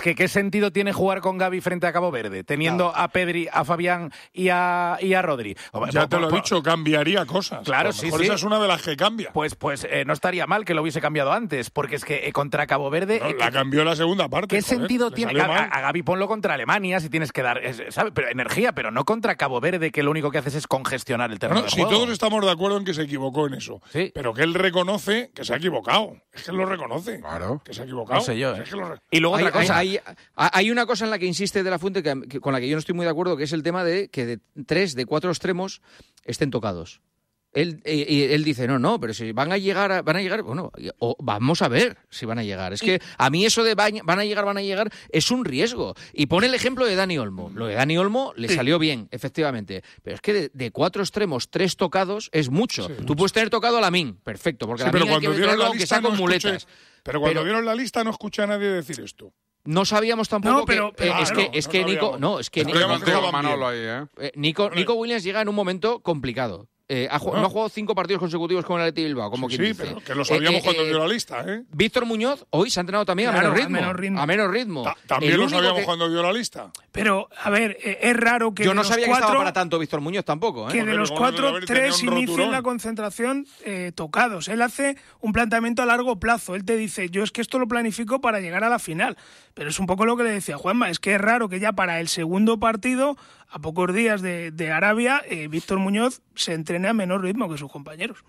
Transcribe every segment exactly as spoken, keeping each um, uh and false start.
que ¿qué sentido tiene jugar con Gavi frente a Cabo Verde, teniendo no. a Pedri, a Fabián y a, y a Rodri? Ya te lo he dicho, cambiaría cosas. Claro, sí, sí. Esa es una de las que cambia. Pues, pues eh, no estaría mal que lo hubiese cambiado antes, porque es que eh, contra Cabo Verde... No, eh, la cambió la segunda parte. ¿Qué joder, sentido tiene? A, a, a Gavi ponlo contra Alemania si tienes que dar ¿sabes? Pero energía, pero no contra Cabo Verde, que lo único que haces es congestionar el terreno no, de si juego. todos estamos de acuerdo en que se equivocó en eso, sí. pero que él reconoce que se ha equivocado. Es que él lo reconoce. Claro. Que se ha equivocado. No sé yo. ¿eh? Es que lo... Y luego hay, otra cosa. Hay, hay, hay una cosa en la que insiste De La Fuente que, que, con la que yo no estoy muy de acuerdo, que es el tema de que de tres de cuatro extremos estén tocados. Él, eh, él dice, no, no, pero si van a llegar, a, van a llegar, bueno, o vamos a ver si van a llegar. Es que a mí eso de van a llegar, van a llegar, es un riesgo. Y pone el ejemplo de Dani Olmo. Lo de Dani Olmo le sí. salió bien, efectivamente. Pero es que de, de cuatro extremos, tres tocados es mucho. Sí, Tú mucho. puedes tener tocado a Lamine, perfecto, porque sí, Lamine pero hay que cuando meterlo la aunque sea con no muletas. Escuché, pero cuando pero, vieron la lista no escuché a nadie decir esto. No sabíamos tampoco no, pero, que pero, eh, es claro, que es no que Nico, no, es que Nico, Nico, Manolo ahí, ¿eh? Eh, Nico, Nico Williams llega en un momento complicado. Eh, ha, no. no ha jugado cinco partidos consecutivos con el Athletic Bilbao, como sí, quien sí, dice. pero que lo sabíamos eh, cuando eh, dio la lista, ¿eh? Víctor Muñoz hoy se ha entrenado también claro, a, menos ritmo, a menos ritmo. A menos ritmo. Ta también el lo sabíamos que... cuando dio la lista. Pero, a ver, eh, es raro que Yo de no los sabía cuatro, que estaba para tanto Víctor Muñoz tampoco, ¿eh? Que de los cuatro, tres inicien la concentración eh, tocados. Él hace un planteamiento a largo plazo. Él te dice, yo es que esto lo planifico para llegar a la final. Pero es un poco lo que le decía Juanma, es que es raro que ya para el segundo partido, a pocos días de, de Arabia, eh, Víctor Muñoz se entrene a menor ritmo que sus compañeros.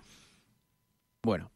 Bueno,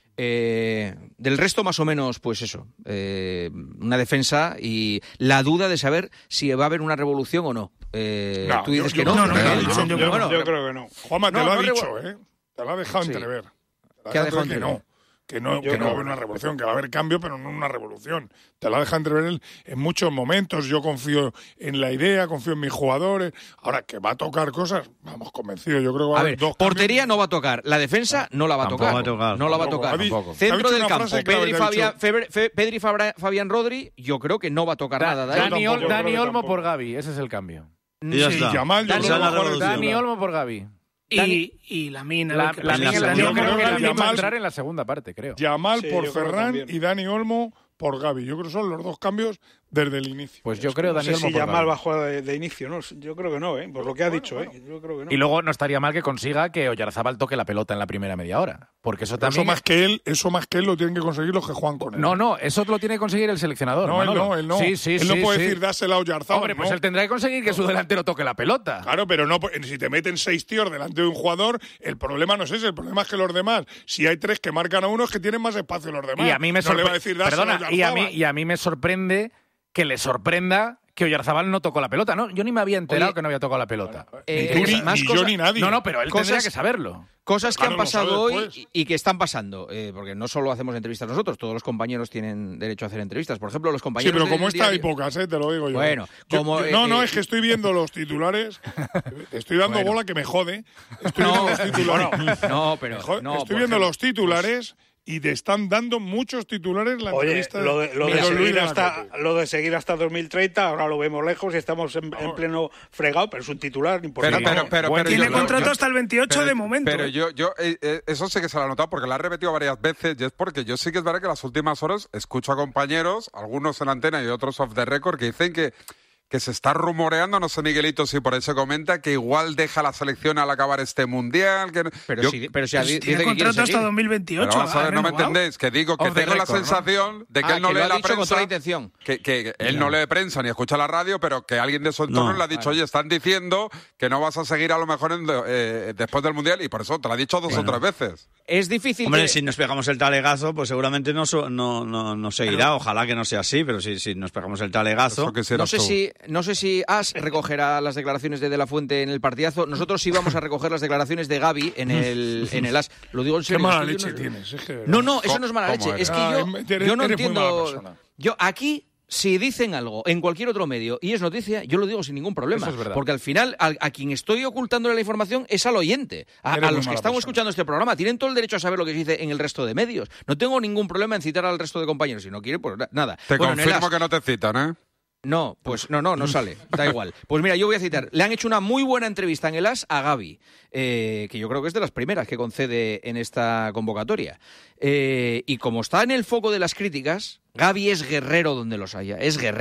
eh, del resto más o menos, pues eso, eh, una defensa y la duda de saber si va a haber una revolución o no. Eh, no tú dices yo, que no. no, no, no, no, no yo, yo, yo, bueno, yo creo que no. Juanma, te no, lo ha no dicho, ¿eh? Te lo ha dejado sí. entrever. ¿Qué ha dejado entrever? Que no. Que no, que no va a haber una revolución, que va a haber cambio, pero no una revolución. Te la deja entrever él en muchos momentos. Yo confío en la idea, confío en mis jugadores. Ahora, que va a tocar cosas, vamos, convencido. Yo creo que va a, a haber ver, dos portería cambios. no va a tocar. La defensa no la va a tocar. Va a tocar. No la va a tocar. Tampoco. Centro del campo, clave, Pedri, Fabián, Feber, Fe, Pedri Fabra, Fabián Rodri, yo creo que no va a tocar da, nada. Dani, Ol, Dani Olmo tampoco. por Gavi, ese es el cambio. Y ya sí, está. Yamal, yo Dani, creo que Olmo, Dani Olmo por Gavi. Y, y la mina. La, la, la, la, yo creo que Gavi va a entrar en la segunda parte, creo. Yamal sí, por Ferran y Dani Olmo por Gavi. Yo creo que son los dos cambios desde el inicio. Pues yo creo no Dani sé Olmo si por Yamal Gavi. va a jugar de, de inicio, ¿no? Yo creo que no, ¿eh? Por lo que ha bueno, dicho, bueno. ¿eh? Yo creo que no. Y luego no estaría mal que consiga que Oyarzábal toque la pelota en la primera media hora. Porque eso también... Eso más que él, eso más que él lo tienen que conseguir los que juegan con él. No, no, eso lo tiene que conseguir el seleccionador. No, Manolo. él no, él no. Sí, sí, él sí, no puede sí. decir dásela a Oyarzábal. Hombre, pues no. él tendrá que conseguir que su delantero toque la pelota. Claro, pero no, si te meten seis tíos delante de un jugador, el problema no es ese, el problema es que los demás, si hay tres que marcan a uno, es que tienen más espacio los demás. Y a mí me no le va a sorprende. decir dásela Perdona, a y a mí Oyarzábal. y a mí me sorprende que le sorprenda que Oyarzábal no tocó la pelota, ¿no? Yo ni me había enterado Oye, que no había tocado la pelota. Eh, Ni tú, ni, más ni cosa- yo ni nadie. No, no, pero él Cosas- tendría que saberlo. Cosas que Claro, han lo sabe pasado hoy después. y, y que están pasando, eh, porque no solo hacemos entrevistas nosotros, todos los compañeros tienen derecho a hacer entrevistas. Por ejemplo, los Sí, compañeros pero como del esta hay diario- pocas, ¿eh? Te lo digo yo. Bueno, Yo- como, yo- no, eh, no, eh, es que estoy viendo los titulares. Estoy dando Bueno. bola que me jode. Estoy No, viendo los titulares. no, pero Joder, no, estoy por viendo ejemplo, los titulares y te están dando muchos titulares la Oye, entrevista lo de, lo, de de Don Luis seguir de la hasta, Cope. lo de seguir hasta dos mil treinta, ahora lo vemos lejos y estamos en, en pleno fregado, pero es un titular importante. Pero, pero, pero, Bueno, pero Tiene yo- contrato yo- hasta el veintiocho pero- de momento. Pero ¿eh? yo, yo eh, eh, eso sí que se lo he notado porque lo ha repetido varias veces y es porque yo sí que es verdad que las últimas horas escucho a compañeros, algunos en antena y otros off the record, que dicen que, que se está rumoreando, no sé Miguelito si por ahí se comenta, que igual deja la selección al acabar este mundial. Que, Pero yo- si, pero si Pues dice tiene que quiere contrato hasta seguir. dos mil veintiocho. pero vamos a ha ver, no me renovado. entendéis, que digo que Off the tengo la record, ¿no? sensación de que Ah, él no que lo lee ha la dicho con prensa, toda la intención. que, que él no. No. lee prensa ni escucha la radio, pero que alguien de su entorno No. le ha dicho, oye, están diciendo que no vas a seguir a lo mejor en- eh, después del Mundial y por eso te lo ha dicho dos Bueno. o tres veces. Es difícil Hombre, que... si nos pegamos el talegazo, pues seguramente no, so- no, no, no seguirá. Ojalá que no sea así, pero si, si nos pegamos el talegazo... Eso quisieras No sé tú. si no sé si As recogerá las declaraciones de De La Fuente en el partidazo. Nosotros sí vamos a recoger las declaraciones de Gavi en el en el As. Lo digo en Qué serio. mala es que yo leche no- tienes. Es que, de verdad. No, no, eso no es mala ¿Cómo leche. eres? Es que Ah, yo, eres- yo no eres muy mala entiendo. persona. Yo aquí, si dicen algo en cualquier otro medio y es noticia, yo lo digo sin ningún problema. Eso es verdad. Porque al final, a, a quien estoy ocultándole la información es al oyente. A, Eres a muy los que mala estamos persona. escuchando este programa. Tienen todo el derecho a saber lo que se dice en el resto de medios. No tengo ningún problema en citar al resto de compañeros. Si no quiere, pues na- nada. Te Bueno, en el confirmo As- que no te citan, ¿eh? no, pues no, no, no sale, da igual. Pues mira, yo voy a citar, le han hecho una muy buena entrevista en el As a Gavi, eh, que yo creo que es de las primeras que concede en esta convocatoria. Eh, y como está en el foco de las críticas, Gavi es guerrero donde los haya, es guerrero.